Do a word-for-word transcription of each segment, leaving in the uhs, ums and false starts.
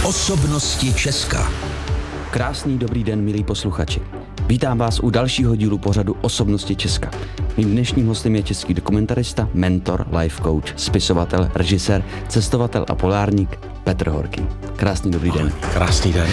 Osobnosti Česka. Krásný dobrý den, milí posluchači. Vítám vás u dalšího dílu pořadu Osobnosti Česka. Mým dnešním hostem je český dokumentarista, mentor, life coach, spisovatel, režisér, cestovatel a polárník Petr Horký. Krásný dobrý den. Krásný den.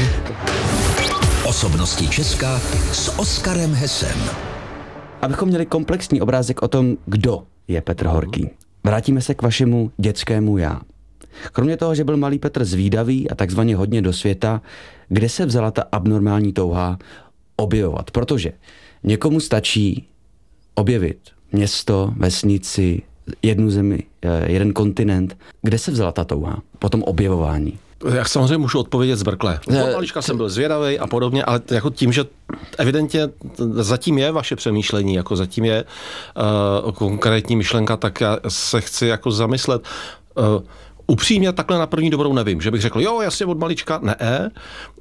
Osobnosti Česka s Oskarem Hesem. Abychom měli komplexní obrázek o tom, kdo je Petr Horký, vrátíme se k vašemu dětskému já. Kromě toho, že byl malý Petr zvídavý a takzvaně hodně do světa, kde se vzala ta abnormální touha objevovat? Protože někomu stačí objevit město, vesnici, jednu zemi, jeden kontinent. Kde se vzala ta touha po tom objevování? Já samozřejmě můžu odpovědět zbrkle. Od malička jsem byl zvědavý a podobně, ale jako tím, že evidentně zatím je vaše přemýšlení, jako zatím je uh, konkrétní myšlenka, tak já se chci jako zamyslet. Uh, Upřímně takhle na první dobrou nevím, že bych řekl, jo, jasně od malička, ne.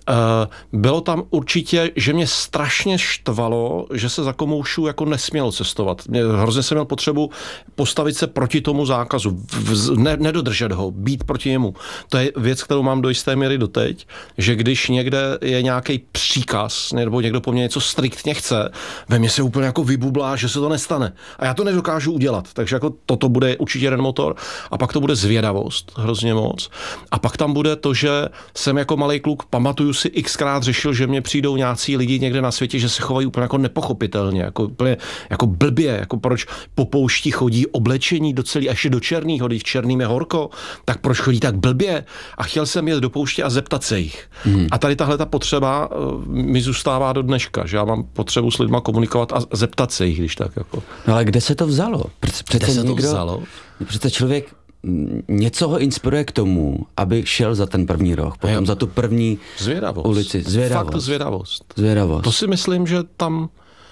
Bylo tam určitě, že mě strašně štvalo, že se za komoušů jako nesmělo cestovat. Mě hrozně jsem měl potřebu postavit se proti tomu zákazu, ne, nedodržet ho, být proti němu. To je věc, kterou mám do jisté míry doteď, že když někde je nějaký příkaz, nebo někdo po mně něco striktně chce, ve mně se úplně jako vybublá, že se to nestane. A já to nedokážu udělat. Takže jako toto bude určitě jeden motor. A pak to bude zvědavost, hrozně moc. A pak tam bude to, že jsem jako malej kluk, pamatuju si xkrát řešil, že mě přijdou nějací lidi někde na světě, že se chovají úplně jako nepochopitelně, jako úplně jako blbě, jako proč po poušti chodí oblečení do celý, až do černýho, když černým je horko, tak proč chodí tak blbě? A chtěl jsem jet do pouště a zeptat se jich. Hmm. A tady tahle ta potřeba uh, mi zůstává do dneška, že já mám potřebu s lidma komunikovat a zeptat se jich, když tak jako. No ale kde se to vzalo? Přece kde se někdo, to vzalo? Přece člověk něco ho inspiruje k tomu, aby šel za ten první roh, potom jo. za tu první zvědavost. ulici. Zvědavost. Fakt zvědavost. Zvědavost. To si myslím, že tam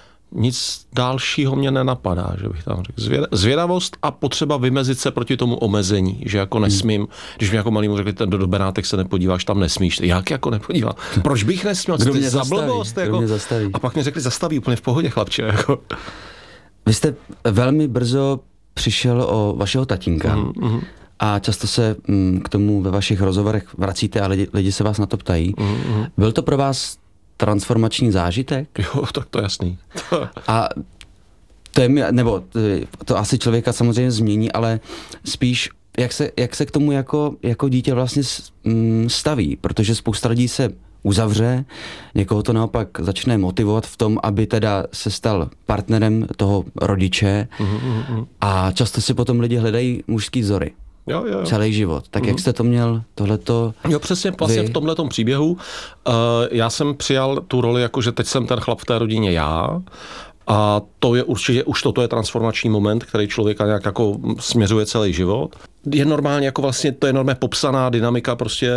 nic dalšího mě nenapadá, že bych tam řekl. Zvědavost a potřeba vymezit se proti tomu omezení, že jako nesmím, hmm. když mi jako malýmu řekli, ten do Benátek se nepodíváš, tam nesmíš. Jak jako nepodívám? Proč bych nesměl? Kdo mě za zastaví? blbost, Kdo jako? mě zastaví? A pak mě řekli, zastaví úplně v pohodě, chlapče. Jako. Vy jste velmi brzo přišel o vašeho tatínka. Mm-hmm. A často se mm, k tomu ve vašich rozhovorech vracíte a lidi, lidi se vás na to ptají. Mm-hmm. Byl to pro vás transformační zážitek? Jo, tak to je jasný. A to je, nebo to asi člověka samozřejmě změní, ale spíš jak se, jak se k tomu jako, jako dítě vlastně staví, protože spousta lidí se uzavře, někoho to naopak začne motivovat v tom, aby teda se stal partnerem toho rodiče mm-hmm. a často si potom lidi hledají mužský vzory. Jo, jo, jo. Celý život. Tak mm. jak jste to měl, tohleto? Jo, přesně vlastně v tomhletom příběhu. Uh, já jsem přijal tu roli, jako že teď jsem ten chlap v té rodině já. A to je určitě, už toto je transformační moment, který člověka nějak jako směřuje celý život. Je normálně jako vlastně, to je normálně popsaná dynamika prostě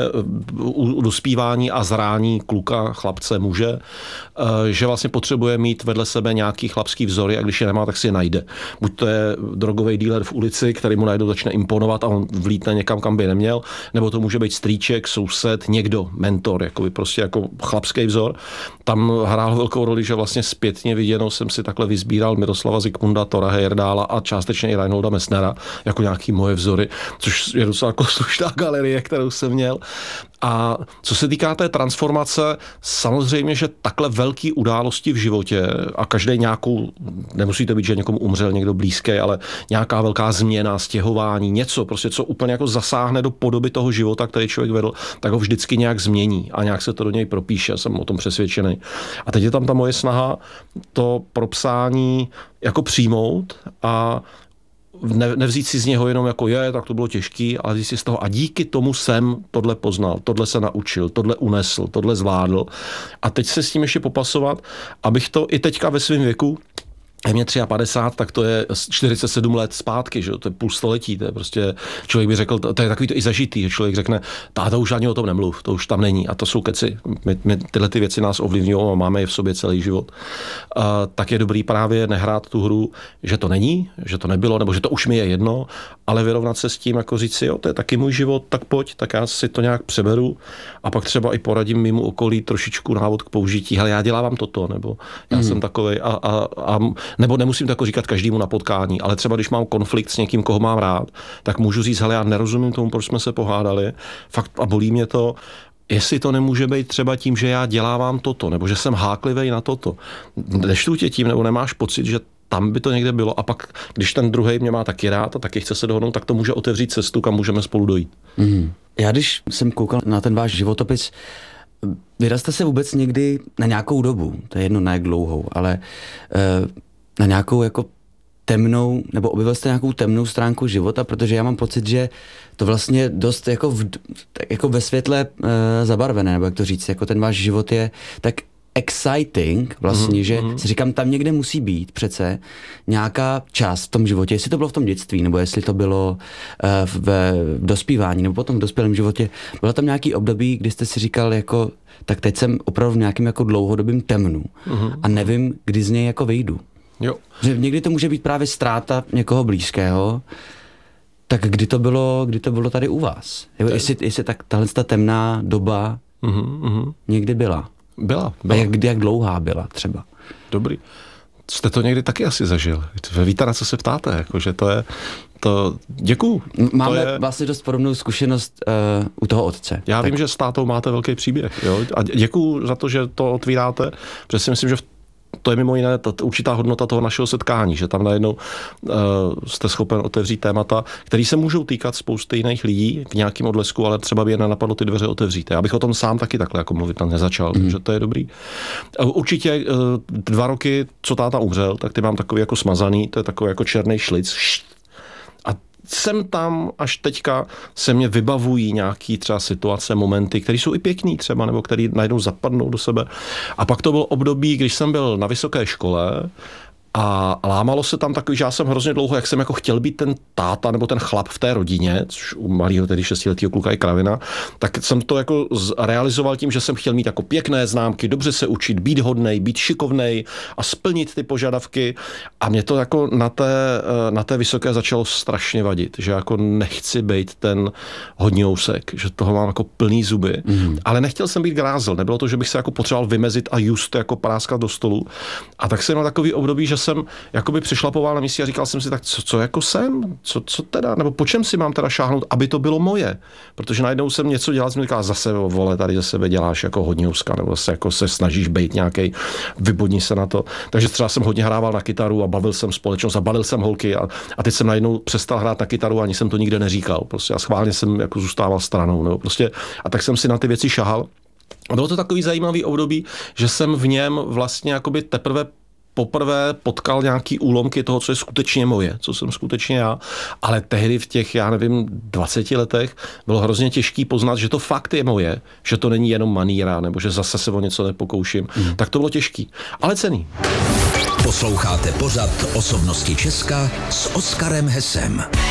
u dospívání a zrání kluka, chlapce, muže, že vlastně potřebuje mít vedle sebe nějaký chlapský vzory a když je nemá, tak si je najde. Buď to je drogový dealer v ulici, který mu najednou začne imponovat a on vlítne někam, kam by neměl, nebo to může být strýček, soused, někdo, mentor, jakoby prostě jako chlapský vzor. Tam hrál velkou roli, že vlastně zpětně viděnou jsem si takhle vyzbíral Miroslava Zikmunda, Tora Heyerdála a částečně i Reinholda Messnera jako nějaký moje vzory, což je docela jako slušná galerie, kterou jsem měl. A co se týká té transformace, samozřejmě, že takhle velký události v životě a každý nějakou, nemusí to být, že někomu umřel někdo blízký, ale nějaká velká změna, stěhování, něco, prostě co úplně jako zasáhne do podoby toho života, který člověk vedl, tak ho vždycky nějak změní a nějak se to do něj propíše, jsem o tom přesvědčený. A teď je tam ta moje snaha to propsání jako přijmout a Ne, nevzít si z něho jenom jako je, tak to bylo těžký, ale vzít si z toho a díky tomu jsem tohle poznal, tohle se naučil, tohle unesl, tohle zvládl a teď se s tím ještě popasovat, abych to i teďka ve svém věku, je mě padesát tři, tak to je čtyřicet sedm let zpátky, že? To je půl století, to je prostě, člověk by řekl, to je takový to i zažitý, že člověk řekne, táta už ani o tom nemluv, to už tam není a to jsou keci, my, my tyhle ty věci nás ovlivňují a máme je v sobě celý život. Uh, tak je dobrý právě nehrát tu hru, že to není, že to nebylo, nebo že to už mi je jedno, ale vyrovnat se s tím, jako říct si, jo, to je taky můj život, tak pojď, tak já si to nějak přeberu a pak třeba i poradím mimo okolí trošičku návod k použití, hele, já dělám toto, nebo já mm. jsem takovej a, a, a nebo nemusím to jako říkat každému na potkání, ale třeba když mám konflikt s někým, koho mám rád, tak můžu říct, hele, já nerozumím tomu, proč jsme se pohádali, fakt a bolí mě to jestli to nemůže být třeba tím, že já dělávám toto, nebo že jsem háklivej na toto. Neštvů tě tím, nebo nemáš pocit, že tam by to někde bylo a pak, když ten druhej mě má taky rád a taky chce se dohodnout, tak to může otevřít cestu, kam můžeme spolu dojít. Mm. Já když jsem koukal na ten váš životopis, vydal jste se vůbec někdy na nějakou dobu, to je jedno na jak dlouhou, ale uh, na nějakou jako temnou, nebo objevil jste nějakou temnou stránku života, protože já mám pocit, že to vlastně dost jako, v, jako ve světle uh, zabarvené, nebo jak to říct, jako ten váš život je tak exciting vlastně, mm-hmm. že si říkám, tam někde musí být přece nějaká část v tom životě, jestli to bylo v tom dětství, nebo jestli to bylo uh, v, v dospívání, nebo potom v dospělém životě, bylo tam nějaký období, kdy jste si říkal jako, tak teď jsem opravdu v nějakým jako dlouhodobým temnu mm-hmm. a nevím, kdy z něj jako vyjdu. Jo. Že někdy to může být právě ztráta někoho blízkého, tak kdy to bylo, kdy to bylo tady u vás? Jo, jestli, jestli tak tahle ta temná doba mm-hmm. někdy byla? Byla. byla. A jak, jak dlouhá byla třeba? Dobrý. Jste to někdy taky asi zažil. Vy víte, na co se ptáte, jakože to je, to, děkuju. Máme to je... vlastně dost podobnou zkušenost uh, u toho otce. Já tak... vím, že s tátou máte velký příběh, jo? A děkuju za to, že to otvíráte, protože si myslím, že v to je mimo jiné ta určitá hodnota toho našeho setkání, že tam najednou uh, jste schopen otevřít témata, které se můžou týkat spousty jiných lidí v nějakém odlesku, ale třeba by jen nenapadlo ty dveře otevřít. Já bych o tom sám taky takhle jako mluvit tam nezačal, mm. takže to je dobrý. Uh, určitě uh, dva roky, co táta umřel, tak ty mám takový jako smazaný, to je takový jako černý šlic. A sem tam až teďka se mě vybavují nějaký třeba situace, momenty, které jsou i pěkný třeba, nebo které najednou zapadnou do sebe. A pak to bylo období, když jsem byl na vysoké škole a lámalo se tam takový, že já jsem hrozně dlouho, jak jsem jako chtěl být ten táta nebo ten chlap v té rodině, což u malého tedy šestiletého kluka je kravina, tak jsem to jako realizoval tím, že jsem chtěl mít jako pěkné známky, dobře se učit, být hodnej, být šikovnej a splnit ty požadavky. A mě to jako na té, na té vysoké začalo strašně vadit, že jako nechci být ten hodňousek, že toho mám jako plný zuby. Mm. Ale nechtěl jsem být grázel, nebylo to, že bych se jako potřeboval vymezit a just jako práskat do stolu. A tak jsem měl takový období, že jsem jakoby přišlapoval na místě a říkal jsem si, tak co, co jako jsem? Co, co teda? Nebo po čem si mám teda šáhnout, aby to bylo moje? Protože najednou jsem něco dělal, jsem říkal, zase vole, tady ze sebe děláš jako hodňouska, nebo se jako se snažíš být nějaký, vybodni se na to. Takže třeba jsem hodně hrával na kytaru a bavil jsem společnost a balil jsem holky a, a teď jsem najednou přestal hrát na kytaru, ani jsem to nikde neříkal. Prostě a schválně jsem jako zůstával stranou, nebo prostě a tak jsem si na ty věci šahal. A bylo to takový zajímavý období, že jsem v něm vlastně jakoby teprve poprvé potkal nějaký úlomky toho, co je skutečně moje, co jsem skutečně já, ale tehdy v těch, já nevím, dvaceti letech bylo hrozně těžký poznat, že to fakt je moje, že to není jenom maníra, nebo že zase se o něco nepokouším. Mm. Tak to bylo těžký, ale cenný. Posloucháte pořad Osobnosti Česka s Oskarem Hesem.